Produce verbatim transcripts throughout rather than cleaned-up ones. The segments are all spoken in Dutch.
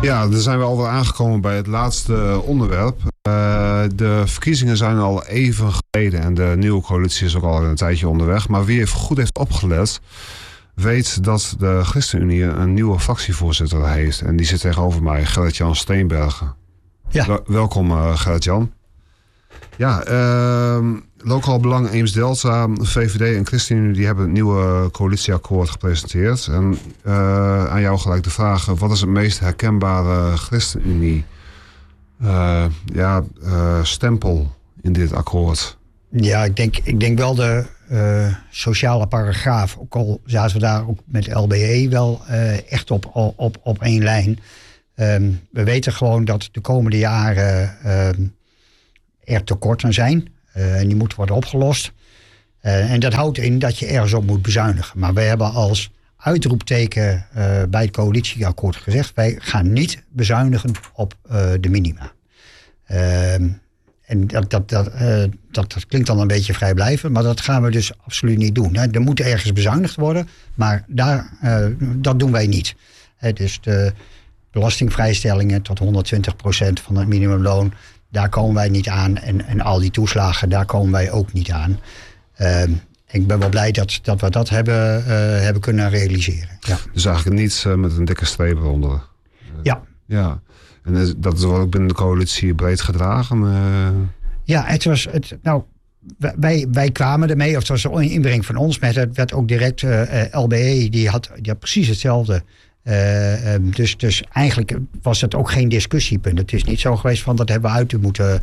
Ja, dan zijn we alweer aangekomen bij het laatste onderwerp. Uh, de verkiezingen zijn al even geleden en de nieuwe coalitie is ook al een tijdje onderweg. Maar wie goed heeft opgelet, weet dat de ChristenUnie een nieuwe fractievoorzitter heeft. En die zit tegenover mij, Gerrit-Jan Steenbergen. Ja. Wel- welkom uh, Gerrit-Jan. Ja, uh, Lokaal Belang Eems-Delta, V V D en ChristenUnie die hebben het nieuwe coalitieakkoord gepresenteerd. En uh, aan jou gelijk de vraag, wat is het meest herkenbare ChristenUnie uh, ja, uh, stempel in dit akkoord? Ja, ik denk, ik denk wel de uh, sociale paragraaf. Ook al zaten we daar ook met L B E wel uh, echt op, op, op één lijn. Um, we weten gewoon dat de komende jaren uh, er tekorten zijn. Uh, en die moeten worden opgelost. Uh, en dat houdt in dat je ergens op moet bezuinigen. Maar wij hebben als uitroepteken uh, bij het coalitieakkoord gezegd, wij gaan niet bezuinigen op uh, de minima. Uh, en dat, dat, dat, uh, dat, dat klinkt dan een beetje vrijblijvend, maar dat gaan we dus absoluut niet doen. Hè. Er moet ergens bezuinigd worden, maar daar, uh, dat doen wij niet. Hè, dus de belastingvrijstellingen tot honderdtwintig procent van het minimumloon, daar komen wij niet aan. En, en al die toeslagen, daar komen wij ook niet aan. Uh, ik ben wel blij dat, dat we dat hebben, uh, hebben kunnen realiseren. Ja. Dus eigenlijk niets uh, met een dikke streep eronder. Uh, ja. Ja. En dat is ook binnen de coalitie breed gedragen? Uh... Ja, het was... Het, nou, wij, wij kwamen ermee, of het was een inbreng van ons, met het werd ook direct uh, L B E, die had, die had precies hetzelfde. Uh, um, dus, dus eigenlijk was het ook geen discussiepunt. Het is niet zo geweest van dat hebben we uit moeten,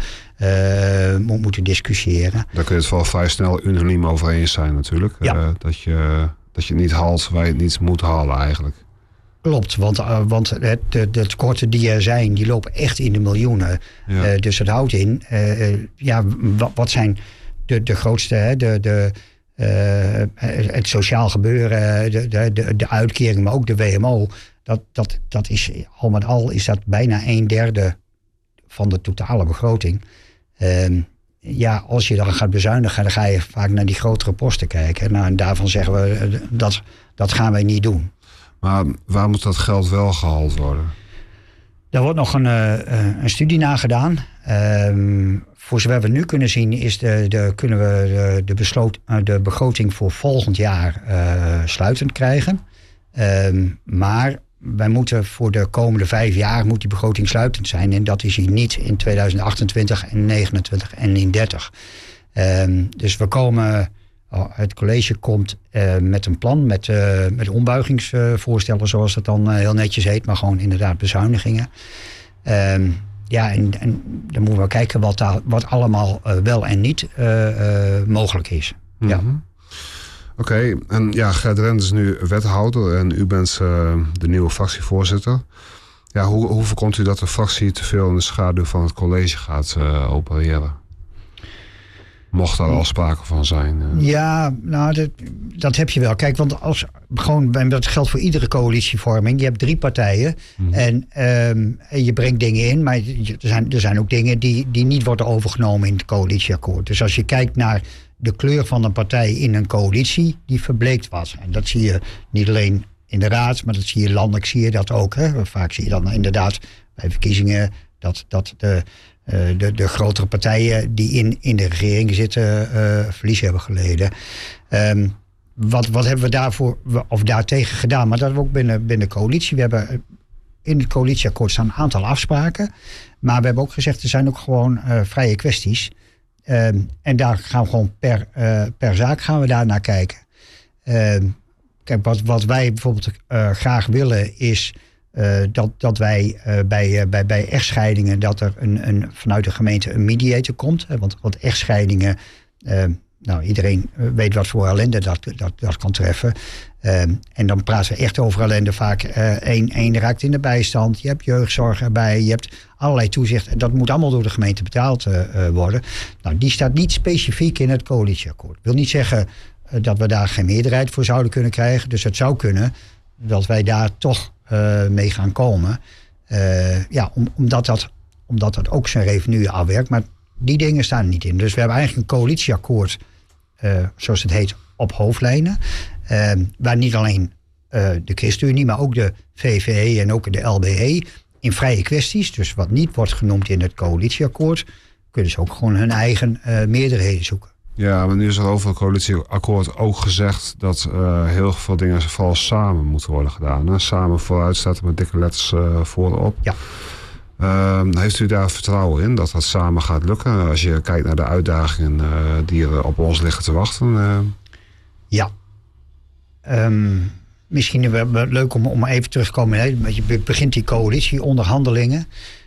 uh, moeten discussiëren. Daar kun je het wel vrij snel unaniem over eens zijn natuurlijk. Ja. Uh, dat, je, dat je het niet haalt waar je het niet moet halen eigenlijk. Klopt, want, uh, want het, de, de tekorten die er zijn, die lopen echt in de miljoenen. Ja. Uh, dus het houdt in, uh, uh, ja, wat, wat zijn de, de grootste, hè, de... de Uh, het sociaal gebeuren, de, de, de, de uitkering, maar ook de W M O. Dat, dat, dat is al met al is dat bijna een derde van de totale begroting. Uh, ja, als je dan gaat bezuinigen, dan ga je vaak naar die grotere posten kijken. Nou, en daarvan zeggen we, dat, dat gaan wij niet doen. Maar waar moet dat geld wel gehaald worden? Daar wordt nog een, uh, een studie naar gedaan. Uh, voor zover we nu kunnen zien, is de, de, kunnen we de, de, besloot, uh, de begroting voor volgend jaar uh, sluitend krijgen. Uh, maar wij moeten voor de komende vijf jaar moet die begroting sluitend zijn. En dat is hier niet in tweeduizend achtentwintig en negenentwintig en in dertig. Uh, dus we komen... Oh, het college komt uh, met een plan, met, uh, met ombuigingsvoorstellen, uh, zoals dat dan uh, heel netjes heet, maar gewoon inderdaad bezuinigingen. Uh, ja, en, en dan moeten we kijken wat, daar, wat allemaal uh, wel en niet uh, uh, mogelijk is. Mm-hmm. Ja. Oké, okay, en ja, Gert Rent is nu wethouder en u bent uh, de nieuwe fractievoorzitter. Ja, hoe, hoe voorkomt u dat de fractie te veel in de schaduw van het college gaat uh, opereren? Mocht daar al sprake van zijn? Uh. Ja, nou, dat, dat heb je wel. Kijk, want als gewoon, dat geldt voor iedere coalitievorming. Je hebt drie partijen mm-hmm. en, um, en je brengt dingen in, maar er zijn, er zijn ook dingen die, die niet worden overgenomen in het coalitieakkoord. Dus als je kijkt naar de kleur van een partij in een coalitie, die verbleekt wat. En dat zie je niet alleen in de raad, maar dat zie je landelijk, zie je dat ook. Hè. Vaak zie je dan inderdaad bij verkiezingen dat, dat de... Uh, de, de grotere partijen die in, in de regering zitten uh, verlies hebben geleden. Um, wat, wat hebben we daarvoor of daartegen gedaan? Maar dat hebben we ook binnen, binnen de coalitie. We hebben in het coalitieakkoord staan een aantal afspraken. Maar we hebben ook gezegd, er zijn ook gewoon uh, vrije kwesties. Um, en daar gaan we gewoon per, uh, per zaak gaan we daar naar kijken. Um, kijk, wat, wat wij bijvoorbeeld uh, graag willen is... Uh, dat, dat wij uh, bij, uh, bij, bij echtscheidingen dat er een, een, vanuit de gemeente een mediator komt. Hè, want, want echtscheidingen, uh, nou iedereen weet wat voor ellende dat, dat, dat kan treffen. Uh, en dan praten we echt over ellende vaak. Eén uh, raakt in de bijstand, je hebt jeugdzorg erbij, je hebt allerlei toezicht. Dat moet allemaal door de gemeente betaald uh, worden. Nou, die staat niet specifiek in het coalitieakkoord. Ik wil niet zeggen uh, dat we daar geen meerderheid voor zouden kunnen krijgen. Dus het zou kunnen dat wij daar toch Uh, mee gaan komen. Uh, ja, om, omdat, dat, omdat dat ook zijn revenue afwerkt. Maar die dingen staan er niet in. Dus we hebben eigenlijk een coalitieakkoord, uh, zoals het heet, op hoofdlijnen. Uh, waar niet alleen uh, de ChristenUnie, maar ook de V V E en ook de L B E in vrije kwesties, dus wat niet wordt genoemd in het coalitieakkoord, kunnen ze ook gewoon hun eigen uh, meerderheden zoeken. Ja, maar nu is er over het coalitieakkoord ook gezegd dat uh, heel veel dingen vooral samen moeten worden gedaan. Hè? Samen vooruit staat er met dikke letters uh, voorop. Ja. Uh, heeft u daar vertrouwen in dat dat samen gaat lukken? Als je kijkt naar de uitdagingen uh, die er op ons liggen te wachten. Uh... Ja. Um, misschien wel leuk om, om even terug te komen. Hè? Je begint die coalitieonderhandelingen.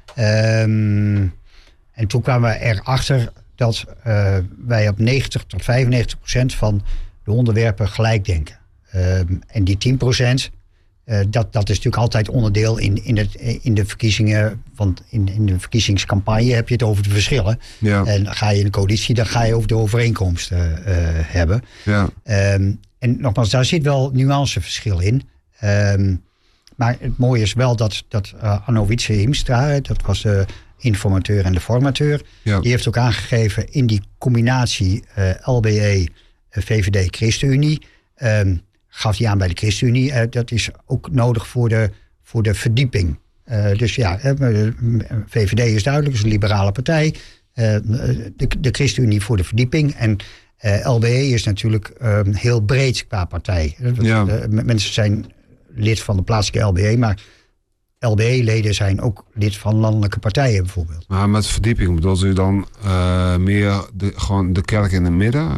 Um, en toen kwamen we erachter dat uh, wij op negentig tot vijfennegentig procent van de onderwerpen gelijk denken. Um, en die tien procent, uh, dat, dat is natuurlijk altijd onderdeel in, in, het, in de verkiezingen. Want in, in de verkiezingscampagne heb je het over de verschillen. Ja. En ga je in de coalitie, dan ga je over de overeenkomsten uh, hebben. Ja. Um, en nogmaals, daar zit wel nuanceverschil in. Um, maar het mooie is wel dat, dat uh, Anno Wietse-Hiemstra, dat was de informateur en de formateur, ja. die heeft ook aangegeven in die combinatie uh, L B E, uh, V V D, ChristenUnie, um, gaf hij aan bij de ChristenUnie, uh, dat is ook nodig voor de, voor de verdieping. Uh, dus ja, uh, V V D is duidelijk, is een liberale partij. Uh, de, de ChristenUnie voor de verdieping. En uh, L B E is natuurlijk um, heel breed qua partij. Ja. Uh, mensen zijn lid van de plaatselijke L B E, maar L B E-leden zijn ook lid van landelijke partijen bijvoorbeeld. Maar met verdieping bedoelt u dan uh, meer de, gewoon de kerk in het midden?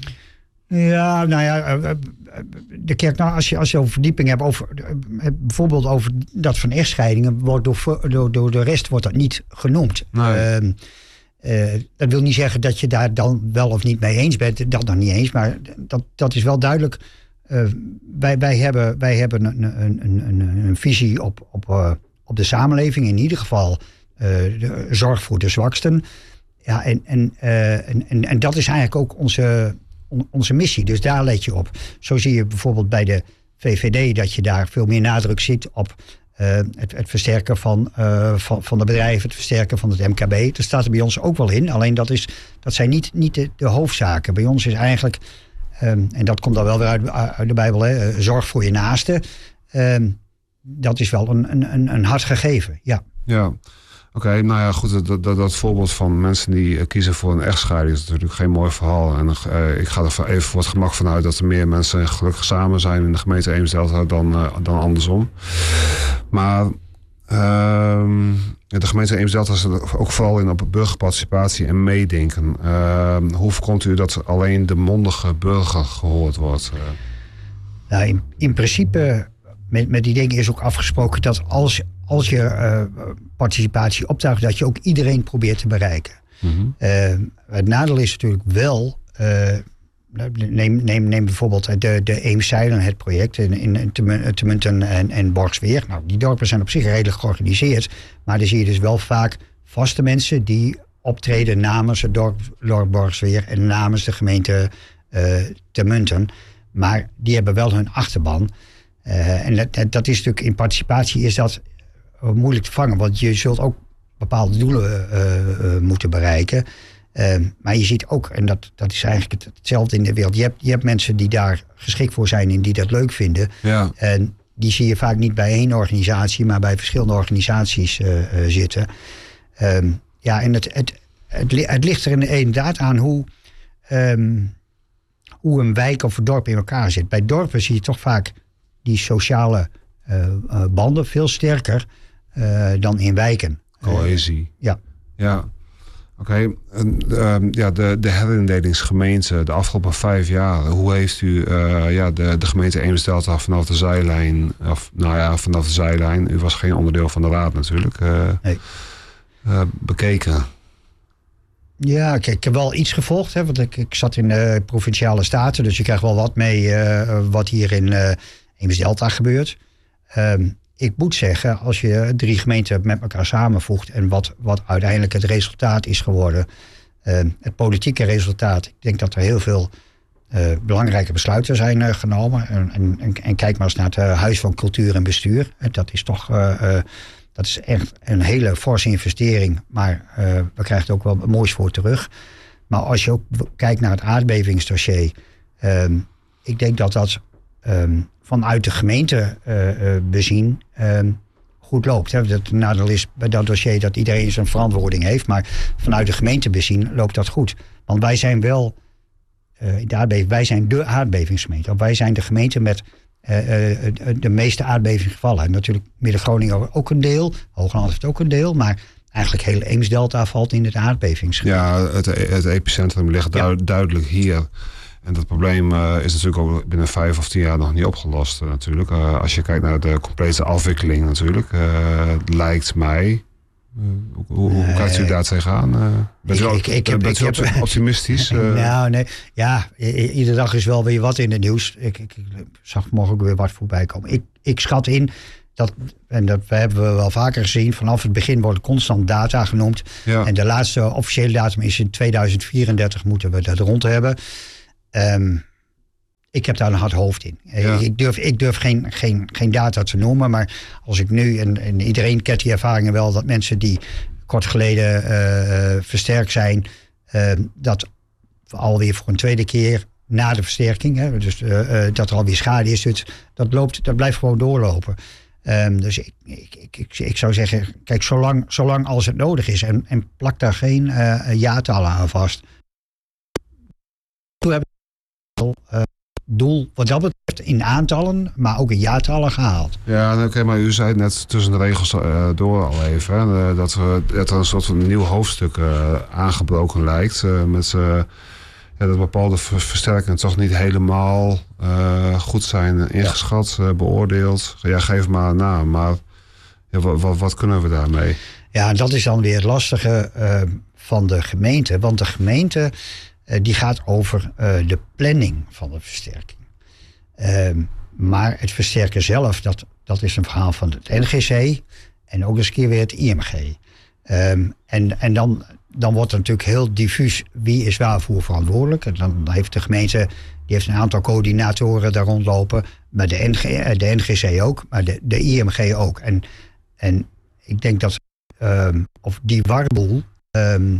Ja, nou ja, de kerk, nou, als je, als je over verdieping hebt, over, bijvoorbeeld over dat van echtscheidingen, wordt door, door, door de rest wordt dat niet genoemd. Nee. Uh, uh, dat wil niet zeggen dat je daar dan wel of niet mee eens bent, dat nog niet eens, maar dat, dat is wel duidelijk. Uh, wij, wij hebben, wij hebben een, een, een, een visie op, op, uh, op de samenleving, in ieder geval uh, de zorg voor de zwaksten. Ja, en, en, uh, en, en, en dat is eigenlijk ook onze, on, onze missie, dus daar let je op. Zo zie je bijvoorbeeld bij de V V D dat je daar veel meer nadruk ziet op uh, het, het versterken van, uh, van, van de bedrijven, het versterken van het M K B. Dat staat er bij ons ook wel in, alleen dat, is, dat zijn niet, niet de, de hoofdzaken. Bij ons is eigenlijk... Um, en dat komt dan wel weer uit, uit de Bijbel, hè? Uh, zorg voor je naaste. Um, dat is wel een, een, een hard gegeven, ja. Ja, oké. Okay, nou ja, goed. Dat, dat, dat voorbeeld van mensen die uh, kiezen voor een echtscheiding is natuurlijk geen mooi verhaal. En uh, ik ga er even voor het gemak vanuit dat er meer mensen gelukkig samen zijn in de gemeente Eems-Delta dan, uh, dan andersom. Maar uh, de gemeente Eems-Delta is er ook vooral in op burgerparticipatie en meedenken. Uh, hoe voorkomt u dat alleen de mondige burger gehoord wordt? Uh? Nou, in, in principe, met, met die dingen is ook afgesproken dat als, als je uh, participatie optuigt, dat je ook iedereen probeert te bereiken. Mm-hmm. Uh, het nadeel is natuurlijk wel, uh, neem, neem, neem bijvoorbeeld de, de Eemszeilen, het project in, in Temunten en, en Borgsweer. Nou, die dorpen zijn op zich redelijk georganiseerd, maar dan zie je dus wel vaak vaste mensen die optreden namens het dorp, dorp Borgsweer en namens de gemeente uh, Temunten. Maar die hebben wel hun achterban. Uh, en dat, dat is natuurlijk in participatie is dat moeilijk te vangen, want je zult ook bepaalde doelen uh, uh, moeten bereiken. Uh, maar je ziet ook, en dat, dat is eigenlijk het, hetzelfde in de wereld, je hebt, je hebt mensen die daar geschikt voor zijn en die dat leuk vinden. Ja. En die zie je vaak niet bij één organisatie, maar bij verschillende organisaties uh, uh, zitten. Um, ja, en het, het, het, het ligt er inderdaad aan hoe, um, hoe een wijk of een dorp in elkaar zit. Bij dorpen zie je toch vaak die sociale uh, uh, banden veel sterker uh, dan in wijken. Cohesie. Uh, ja. Ja. Oké, okay. uh, ja, de, de herindelingsgemeente de afgelopen vijf jaar, hoe heeft u uh, ja, de, de gemeente Eems-Delta vanaf de zijlijn, of nou ja, vanaf de zijlijn, u was geen onderdeel van de raad natuurlijk, uh, nee. uh, bekeken? Ja, kijk, ik heb wel iets gevolgd, hè, want ik, ik zat in de provinciale staten, dus je krijgt wel wat mee uh, wat hier in uh, Eems-Delta gebeurt. Um, Ik moet zeggen, als je drie gemeenten met elkaar samenvoegt en wat, wat uiteindelijk het resultaat is geworden, uh, het politieke resultaat, ik denk dat er heel veel uh, belangrijke besluiten zijn uh, genomen. En, en, en kijk maar eens naar het uh, Huis van Cultuur en Bestuur. Dat is toch uh, uh, dat is echt een hele forse investering, maar uh, we krijgen er ook wel moois voor terug. Maar als je ook kijkt naar het aardbevingsdossier, um, ik denk dat dat um, vanuit de gemeente uh, uh, bezien um, goed loopt. Hè. Het nadeel is bij dat dossier dat iedereen zijn verantwoording heeft. Maar vanuit de gemeente bezien loopt dat goed. Want wij zijn wel, uh, de aardbeving, wij zijn de aardbevingsgemeente. Wij zijn de gemeente met uh, uh, de meeste aardbevingsgevallen. En natuurlijk Midden-Groningen ook een deel. Hoogland heeft ook een deel. Maar eigenlijk heel Eemsdelta valt in het aardbevingsgebied. Ja, het, het epicentrum ligt ja. du- duidelijk hier. En dat probleem uh, is natuurlijk ook binnen vijf of tien jaar nog niet opgelost. Uh, natuurlijk. Uh, als je kijkt naar de complete afwikkeling natuurlijk. Uh, lijkt mij... Uh, hoe, hoe nee. kijkt u daar tegenaan? Uh, bent u, ik, ik, ik heb, bent u ik heb, optimistisch? Uh? Nou, nee. Ja, i- iedere dag is wel weer wat in het nieuws. Ik, ik, ik zag morgen ook weer wat voorbij komen. Ik, ik schat in... Dat, en dat hebben we wel vaker gezien. Vanaf het begin wordt constant data genoemd. Ja. En de laatste officiële datum is in tweeduizend vierendertig moeten we dat rond hebben. Um, ik heb daar een hard hoofd in. Ja. Ik durf, ik durf geen, geen, geen data te noemen. Maar als ik nu, en, en iedereen kent die ervaringen wel... dat mensen die kort geleden uh, versterkt zijn... Uh, dat alweer voor een tweede keer na de versterking... Hè, dus uh, uh, dat er alweer schade is. Dus dat, loopt, dat blijft gewoon doorlopen. Um, dus ik, ik, ik, ik, ik zou zeggen, kijk, zolang, zolang als het nodig is... en, en plak daar geen uh, jaartallen aan vast. Toen hebben we het uh, doel wat dat betreft in aantallen... maar ook in jaartallen gehaald. Ja, oké, okay, maar u zei net tussen de regels uh, door al even... Hè, dat, we, dat er een soort van nieuw hoofdstuk uh, aangebroken lijkt... Uh, met... Uh, Ja, dat bepaalde versterkingen toch niet helemaal uh, goed zijn ingeschat, uh, beoordeeld. Ja, geef maar een naam, maar ja, wat, wat, wat kunnen we daarmee? Ja, dat is dan weer het lastige uh, van de gemeente. Want de gemeente uh, die gaat over uh, de planning van de versterking. Uh, maar het versterken zelf, dat, dat is een verhaal van het N G C en ook eens een keer weer het I M G. Um, en, en dan... Dan wordt het natuurlijk heel diffuus wie is waarvoor verantwoordelijk. En dan heeft de gemeente die heeft een aantal coördinatoren daar rondlopen. Maar de, N G, de N G C ook, maar de, de I M G ook. En, en ik denk dat um, of die warboel, um,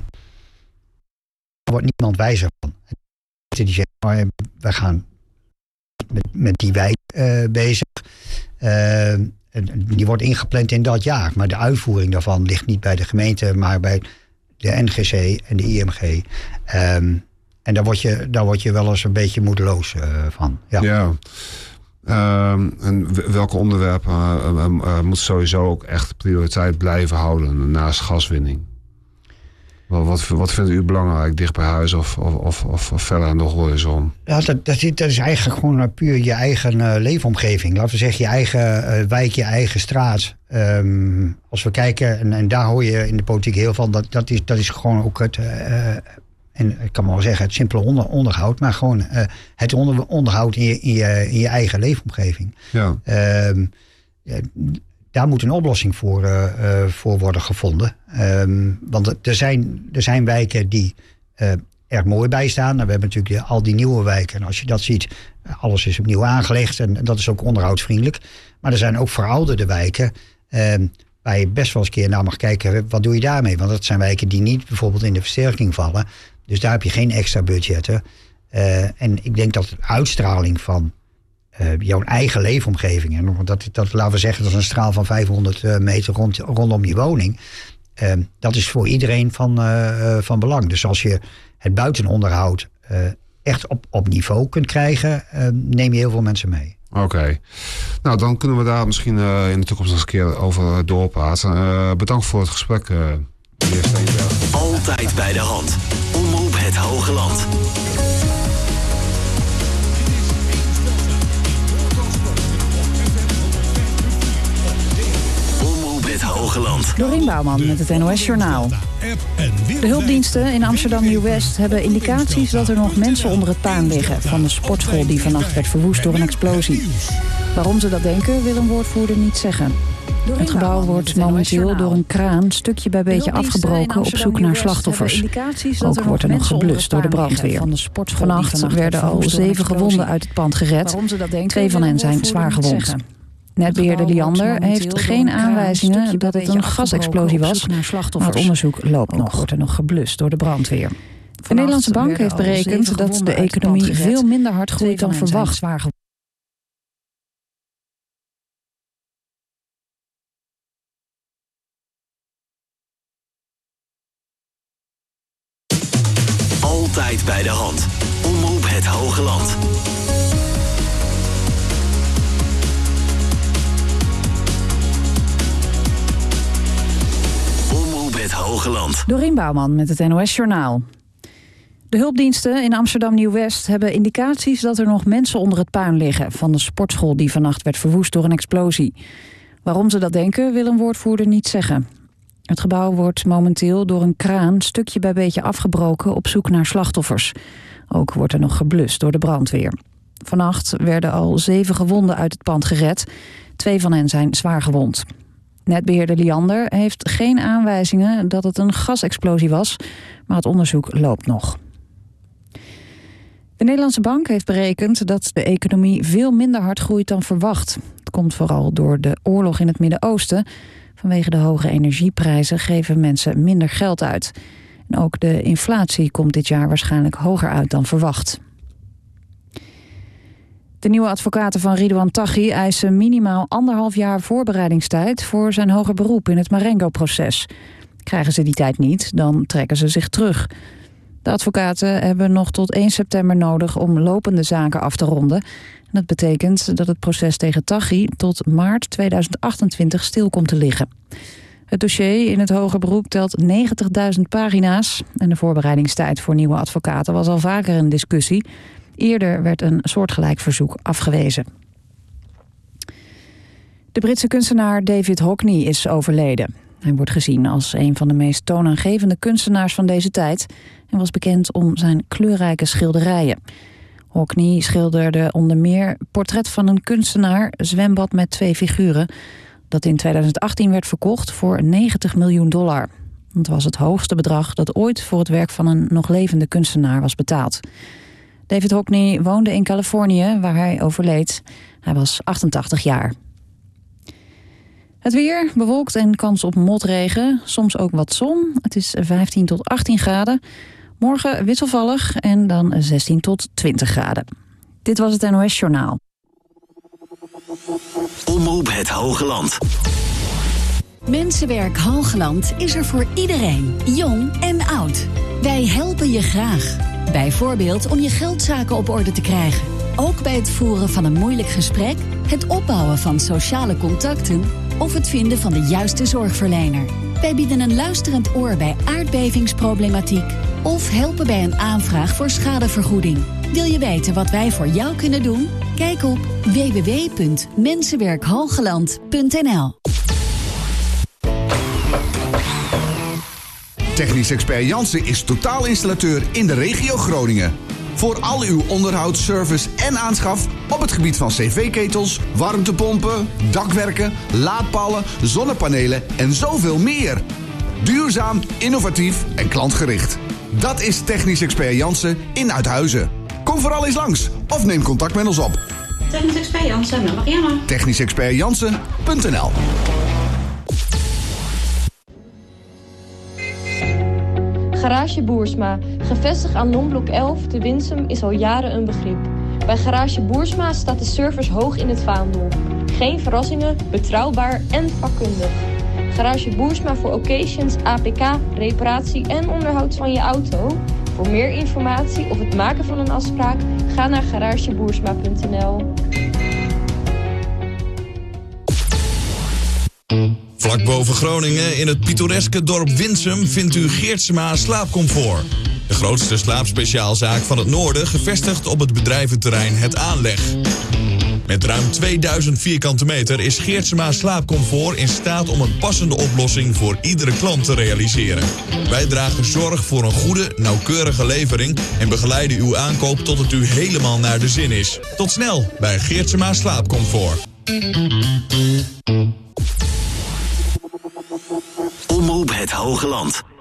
daar wordt niemand wijzer van. Die zeggen, maar we gaan met, met die wijk uh, bezig. Uh, die wordt ingepland in dat jaar. Maar de uitvoering daarvan ligt niet bij de gemeente, maar bij... de N G C en de I M G. Um, en daar word, je, daar word je wel eens een beetje moedeloos uh, van. Ja. ja. Um, en welke onderwerpen uh, uh, uh, moet sowieso ook echt prioriteit blijven houden naast gaswinning? Wat, wat, wat vindt u belangrijk? Dicht bij huis of, of, of, of, of verder aan de horizon? Ja, dat, dat, dat is eigenlijk gewoon puur je eigen uh, leefomgeving. Laten we zeggen, je eigen uh, wijk, je eigen straat. Um, als we kijken, en, en daar hoor je in de politiek heel van... dat, dat, is, dat is gewoon ook het... Uh, en ik kan maar wel zeggen, het simpele onder, onderhoud... maar gewoon uh, het onder, onderhoud in je, in, je, in je eigen leefomgeving. Ja. Um, ja, daar moet een oplossing voor, uh, uh, voor worden gevonden. Um, want er zijn, er zijn wijken die uh, er mooi bij staan. Nou, we hebben natuurlijk al die nieuwe wijken. En als je dat ziet, alles is opnieuw aangelegd. En, en dat is ook onderhoudsvriendelijk. Maar er zijn ook verouderde wijken... Um, waar je best wel eens een keer naar mag kijken... wat doe je daarmee? Want dat zijn wijken die niet bijvoorbeeld in de versterking vallen. Dus daar heb je geen extra budgetten. Uh, en ik denk dat de uitstraling van... Uh, jouw eigen leefomgeving. En dat, dat, laten we zeggen, dat is een straal van vijfhonderd meter rond, rondom je woning. Uh, dat is voor iedereen van, uh, van belang. Dus als je het buitenonderhoud uh, echt op, op niveau kunt krijgen, uh, neem je heel veel mensen mee. Oké. Okay. Nou, dan kunnen we daar misschien uh, in de toekomst nog eens een keer over doorpraten. Uh, bedankt voor het gesprek, uh, meneer Steenberg. Altijd bij de hand. Omroep het Hoge Land. Het Hoge Land. Dorien Bouwman met het N O S Journaal. De hulpdiensten in Amsterdam Nieuw-West hebben indicaties dat er nog mensen onder het puin liggen van de sportschool die vannacht werd verwoest door een explosie. Waarom ze dat denken, wil een woordvoerder niet zeggen. Het gebouw wordt momenteel door een kraan stukje bij beetje afgebroken op zoek naar slachtoffers. Ook wordt er nog geblust door de brandweer. Vannacht werden al zeven gewonden uit het pand gered. Twee van hen zijn zwaar gewond. Netbeheerder Liander heeft geen aanwijzingen dat het een gasexplosie was, maar het onderzoek loopt nog. Wordt er nog geblust door de brandweer. De Nederlandse Bank heeft berekend dat de economie veel minder hard groeit dan verwacht. bij de hand. Omroep het Hoge Land. Omroep het Hoge Land. Dorien Bouwman met het N O S Journaal. De hulpdiensten in Amsterdam Nieuw-West hebben indicaties dat er nog mensen onder het puin liggen van de sportschool die vannacht werd verwoest door een explosie. Waarom ze dat denken, wil een woordvoerder niet zeggen. Het gebouw wordt momenteel door een kraan stukje bij beetje afgebroken op zoek naar slachtoffers. Ook wordt er nog geblust door de brandweer. Vannacht werden al zeven gewonden uit het pand gered. Twee van hen zijn zwaar gewond. Netbeheerder Liander heeft geen aanwijzingen dat het een gasexplosie was, maar het onderzoek loopt nog. De Nederlandse Bank heeft berekend dat de economie veel minder hard groeit dan verwacht. Het komt vooral door de oorlog in het Midden-Oosten. Vanwege de hoge energieprijzen geven mensen minder geld uit. En ook de inflatie komt dit jaar waarschijnlijk hoger uit dan verwacht. De nieuwe advocaten van Ridouan Taghi eisen minimaal anderhalf jaar voorbereidingstijd voor zijn hoger beroep in het Marengo-proces. Krijgen ze die tijd niet, dan trekken ze zich terug. De advocaten hebben nog tot één september nodig om lopende zaken af te ronden. En dat betekent dat het proces tegen Taghi tot maart tweeduizend achtentwintig stil komt te liggen. Het dossier in het hoger beroep telt negentigduizend pagina's. En de voorbereidingstijd voor nieuwe advocaten was al vaker een discussie. Eerder werd een soortgelijk verzoek afgewezen. De Britse kunstenaar David Hockney is overleden. Hij wordt gezien als een van de meest toonaangevende kunstenaars van deze tijd en was bekend om zijn kleurrijke schilderijen. Hockney schilderde onder meer Portret van een kunstenaar, Zwembad met twee figuren, dat in tweeduizend achttien werd verkocht voor negentig miljoen dollar. Dat was het hoogste bedrag dat ooit voor het werk van een nog levende kunstenaar was betaald. David Hockney woonde in Californië, waar hij overleed. Hij was achtentachtig jaar. Het weer, bewolkt en kans op motregen, soms ook wat zon. Het is vijftien tot achttien graden. Morgen wisselvallig en dan zestien tot twintig graden. Dit was het N O S Journaal. Omroep het Hoge Land. Mensenwerk Hoogland is er voor iedereen, jong en oud. Wij helpen je graag. Bijvoorbeeld om je geldzaken op orde te krijgen. Ook bij het voeren van een moeilijk gesprek, het opbouwen van sociale contacten of het vinden van de juiste zorgverlener. Wij bieden een luisterend oor bij aardbevingsproblematiek of helpen bij een aanvraag voor schadevergoeding. Wil je weten wat wij voor jou kunnen doen? Kijk op w w w punt mensenwerkhogeland punt n l. Technisch Expert Jansen is totaalinstallateur in de regio Groningen. Voor al uw onderhoud, service en aanschaf op het gebied van cv-ketels, warmtepompen, dakwerken, laadpalen, zonnepanelen en zoveel meer. Duurzaam, innovatief en klantgericht. Dat is Technisch Expert Jansen in Uithuizen. Kom vooral eens langs of neem contact met ons op. Technisch Expert Jansen, met Marianne. technisch expert jansen punt n l. Garage Boersma, gevestigd aan Lombok elf te Winsum, is al jaren een begrip. Bij Garage Boersma staat de service hoog in het vaandel. Geen verrassingen, betrouwbaar en vakkundig. Garage Boersma voor occasions, A P K, reparatie en onderhoud van je auto. Voor meer informatie of het maken van een afspraak, ga naar garage boersma punt n l. Vlak boven Groningen, in het pittoreske dorp Winsum, vindt u Geertsema Slaapcomfort. De grootste slaapspeciaalzaak van het noorden, gevestigd op het bedrijventerrein Het Aanleg. Met ruim tweeduizend vierkante meter is Geertsema Slaapcomfort in staat om een passende oplossing voor iedere klant te realiseren. Wij dragen zorg voor een goede, nauwkeurige levering en begeleiden uw aankoop tot het u helemaal naar de zin is. Tot snel bij Geertsema Slaapcomfort. Omroep het Hoge Land.